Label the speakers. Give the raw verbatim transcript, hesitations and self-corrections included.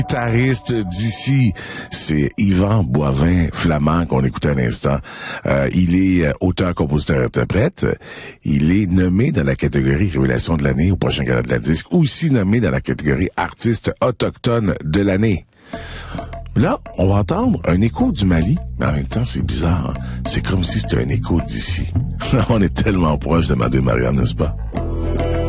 Speaker 1: Guitariste d'ici, c'est Yvan Boivin-Flamand qu'on écoutait à l'instant. Euh, il est euh, auteur, compositeur, interprète. Il est nommé dans la catégorie Révélation de l'année au prochain Gala de la disque, aussi nommé dans la catégorie Artiste autochtone de l'année. Là, on va entendre un écho du Mali, mais en même temps, c'est bizarre. C'est comme si c'était un écho d'ici. On est tellement proche de Madame Mariam, n'est-ce pas?